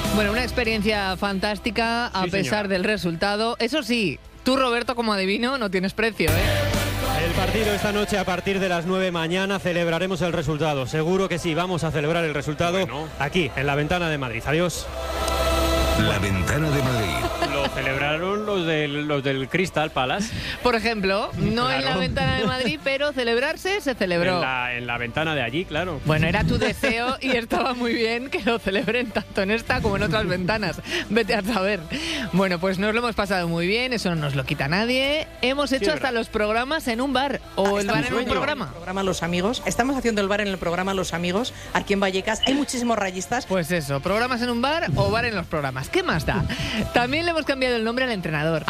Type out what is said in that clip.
Bueno, una experiencia fantástica a Sí, pesar señora. del resultado. Eso sí, tú, Roberto, como adivino, no tienes precio, ¿eh? El partido esta noche a partir de las 9 mañana celebraremos el resultado. Seguro que sí, vamos a celebrar el resultado aquí, en la Ventana de Madrid. Adiós. La Ventana de Madrid. Lo celebraron los del Crystal Palace. Por ejemplo, no en la Claro. Ventana de Madrid, pero celebrarse se celebró. En la ventana de allí, claro. Bueno, era tu deseo y estaba muy bien que lo celebren tanto en esta como en otras ventanas. Vete a saber. Bueno, pues nos lo hemos pasado muy bien, eso no nos lo quita nadie. Hemos hecho hasta los programas en un bar o el bar en un programa. El programa Los Amigos. Estamos haciendo el bar en el programa Los Amigos, aquí en Vallecas. Hay muchísimos rayistas. Pues eso, programas en un bar o bar en los programas. ¿Qué más da? También le hemos cambiado el nombre al entrenador.